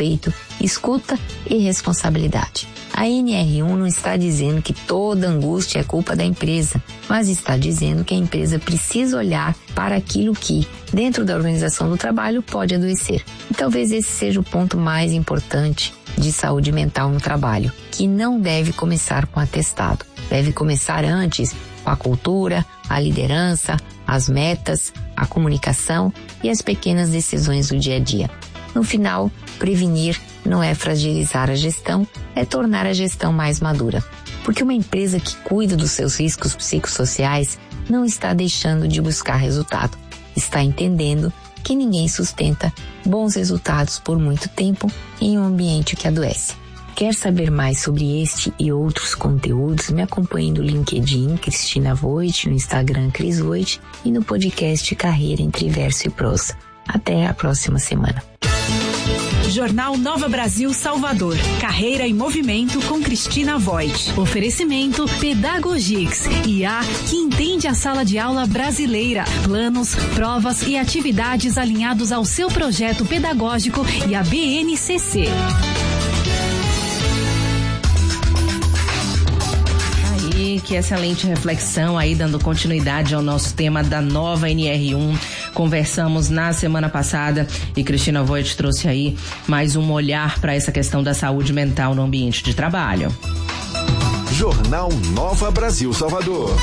respeito, escuta e responsabilidade. A NR1 não está dizendo que toda angústia é culpa da empresa, mas está dizendo que a empresa precisa olhar para aquilo que, dentro da organização do trabalho, pode adoecer. E talvez esse seja o ponto mais importante de saúde mental no trabalho, que não deve começar com atestado. Deve começar antes com a cultura, a liderança, as metas, a comunicação e as pequenas decisões do dia a dia. No final, prevenir não é fragilizar a gestão, é tornar a gestão mais madura. Porque uma empresa que cuida dos seus riscos psicossociais não está deixando de buscar resultado. Está entendendo que ninguém sustenta bons resultados por muito tempo em um ambiente que adoece. Quer saber mais sobre este e outros conteúdos? Me acompanhe no LinkedIn Cristina Voit, no Instagram Cris Voit e no podcast Carreira entre Verso e Prosa. Até a próxima semana. Jornal Nova Brasil Salvador. Carreira em Movimento com Cristina Voit. Oferecimento Pedagogix, IA que entende a sala de aula brasileira. Planos, provas e atividades alinhados ao seu projeto pedagógico e a BNCC. Que excelente reflexão aí, dando continuidade ao nosso tema da nova NR1. Conversamos na semana passada e Cristina Voit trouxe aí mais um olhar para essa questão da saúde mental no ambiente de trabalho. Jornal Nova Brasil Salvador.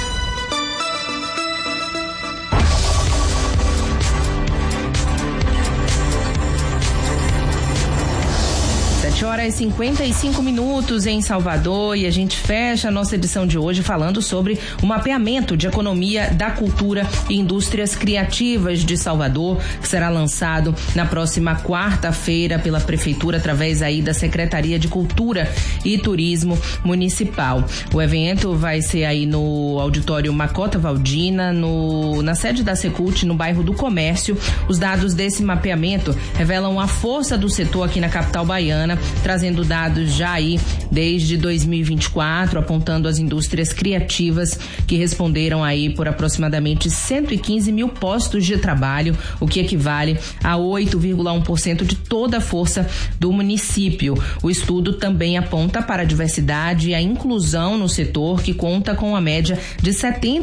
7h55 em Salvador, e a gente fecha a nossa edição de hoje falando sobre o mapeamento de economia da cultura e indústrias criativas de Salvador, que será lançado na próxima quarta-feira pela Prefeitura através aí da Secretaria de Cultura e Turismo Municipal. O evento vai ser aí no auditório Macota Valdina, na sede da Secult, no bairro do Comércio. Os dados desse mapeamento revelam a força do setor aqui na capital baiana, trazendo dados já aí desde 2024, apontando as indústrias criativas que responderam aí por aproximadamente 115 mil postos de trabalho, o que equivale a 8,1% de toda a força do município. O estudo também aponta para a diversidade e a inclusão no setor, que conta com a média de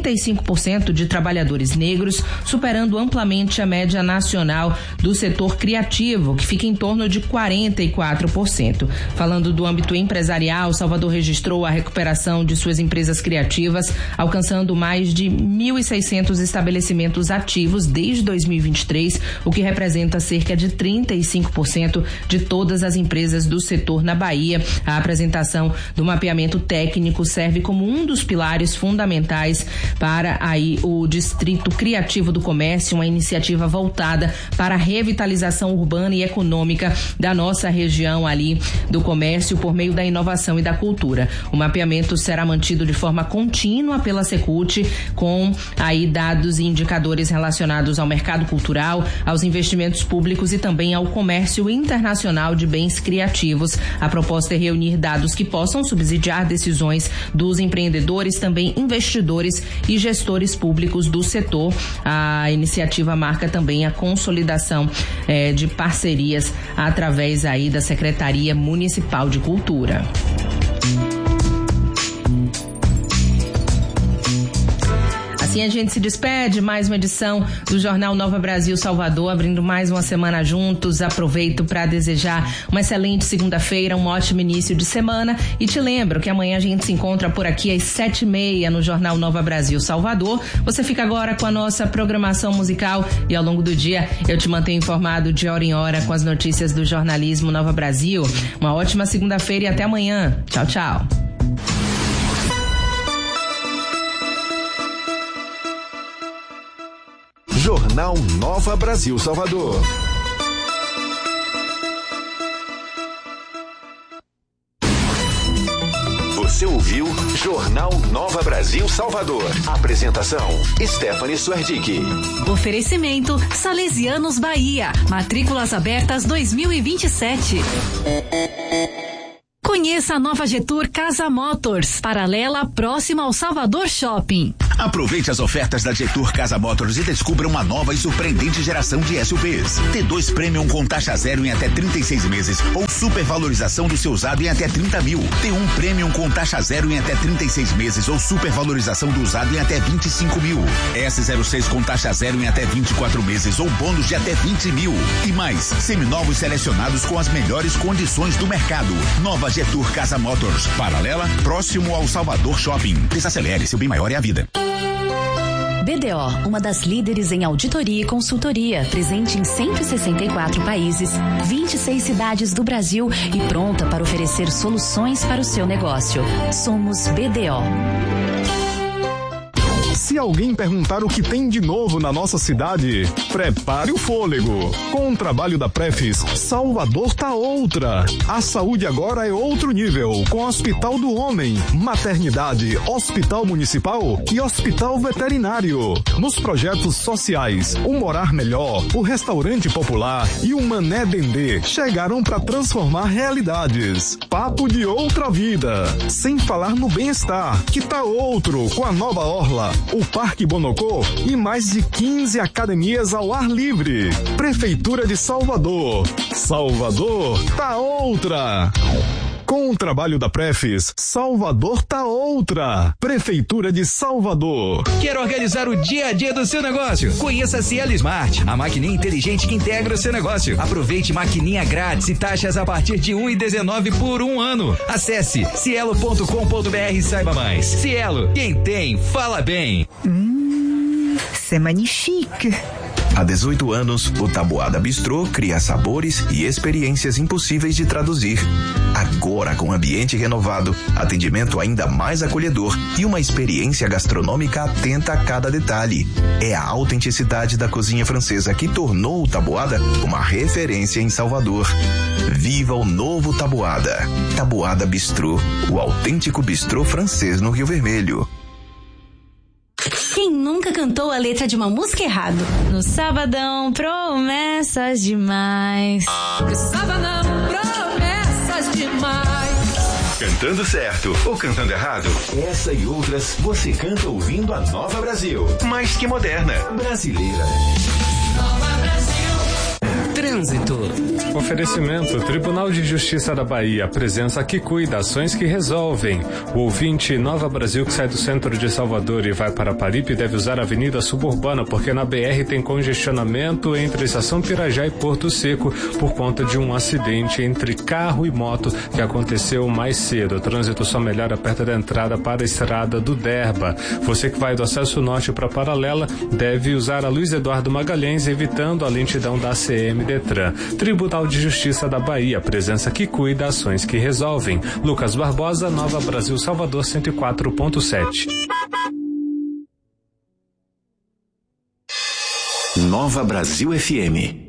75% de trabalhadores negros, superando amplamente a média nacional do setor criativo, que fica em torno de 44%. Falando do âmbito empresarial, Salvador registrou a recuperação de suas empresas criativas, alcançando mais de 1.600 estabelecimentos ativos desde 2023, o que representa cerca de 35% de todas as empresas do setor na Bahia. A apresentação do mapeamento técnico serve como um dos pilares fundamentais para aí o Distrito Criativo do Comércio, uma iniciativa voltada para a revitalização urbana e econômica da nossa região ali do comércio por meio da inovação e da cultura. O mapeamento será mantido de forma contínua pela Secult, com aí dados e indicadores relacionados ao mercado cultural, aos investimentos públicos e também ao comércio internacional de bens criativos. A proposta é reunir dados que possam subsidiar decisões dos empreendedores, também investidores e gestores públicos do setor. A iniciativa marca também a consolidação de parcerias através aí da Secretaria Municipal de Cultura. Assim a gente se despede, mais uma edição do Jornal Nova Brasil Salvador, abrindo mais uma semana juntos. Aproveito para desejar uma excelente segunda-feira, um ótimo início de semana, e te lembro que amanhã a gente se encontra por aqui às 7h30 no Jornal Nova Brasil Salvador. Você fica agora com a nossa programação musical e ao longo do dia eu te mantenho informado de hora em hora com as notícias do jornalismo Nova Brasil. Uma ótima segunda-feira e até amanhã. Tchau, tchau. Jornal Nova Brasil Salvador. Você ouviu Jornal Nova Brasil Salvador. Apresentação: Stephanie Suerdick. Oferecimento: Salesianos Bahia. Matrículas abertas 2027. Conheça a nova Getur Casa Motors, paralela próxima ao Salvador Shopping. Aproveite as ofertas da Jetur Casa Motors e descubra uma nova e surpreendente geração de SUVs. T2 Premium com taxa zero em até 36 meses ou supervalorização do seu usado em até 30 mil. T1 Premium com taxa zero em até 36 meses ou supervalorização do usado em até 25 mil. S06 com taxa zero em até 24 meses ou bônus de até 20 mil. E mais, seminovos selecionados com as melhores condições do mercado. Nova Jetur Casa Motors. Paralela, próximo ao Salvador Shopping. Desacelere, seu bem maior é a vida. BDO, uma das líderes em auditoria e consultoria, presente em 164 países, 26 cidades do Brasil e pronta para oferecer soluções para o seu negócio. Somos BDO. Se alguém perguntar o que tem de novo na nossa cidade, prepare o fôlego. Com o trabalho da Prefis, Salvador tá outra. A saúde agora é outro nível, com Hospital do Homem, Maternidade, Hospital Municipal e Hospital Veterinário. Nos projetos sociais, o Morar Melhor, o Restaurante Popular e o Mané Dendê chegaram para transformar realidades. Papo de outra vida. Sem falar no bem-estar, que tá outro, com a nova orla, o Parque Bonocô e mais de 15 academias ao ar livre. Prefeitura de Salvador. Salvador tá outra. Com o trabalho da Prefis, Salvador tá outra. Prefeitura de Salvador. Quer organizar o dia a dia do seu negócio? Conheça a Cielo Smart, a maquininha inteligente que integra o seu negócio. Aproveite maquininha grátis e taxas a partir de 1,19 por um ano. Acesse cielo.com.br e saiba mais. Cielo, quem tem, fala bem. C'est magnifique. Há 18 anos, o Taboada Bistrô cria sabores e experiências impossíveis de traduzir. Agora, com ambiente renovado, atendimento ainda mais acolhedor e uma experiência gastronômica atenta a cada detalhe. É a autenticidade da cozinha francesa que tornou o Taboada uma referência em Salvador. Viva o novo Taboada. Taboada Bistrô, o autêntico bistrô francês no Rio Vermelho. Quem nunca cantou a letra de uma música errado? No sabadão, promessas demais. No sabadão, promessas demais. Cantando certo ou cantando errado? Essa e outras você canta ouvindo a Nova Brasil. Mais que moderna, brasileira. Nova Brasil. Trânsito. Oferecimento Tribunal de Justiça da Bahia, presença que cuida, ações que resolvem. O ouvinte Nova Brasil que sai do centro de Salvador e vai para Paripe deve usar a Avenida Suburbana, porque na BR tem congestionamento entre Estação Pirajá e Porto Seco por conta de um acidente entre carro e moto que aconteceu mais cedo. O trânsito só melhora perto da entrada para a estrada do Derba. Você que vai do Acesso Norte para Paralela deve usar a Luiz Eduardo Magalhães, evitando a lentidão da CM Detran. Tribunal de Justiça da Bahia, presença que cuida, ações que resolvem. Lucas Barbosa, Nova Brasil, Salvador 104.7. Nova Brasil FM.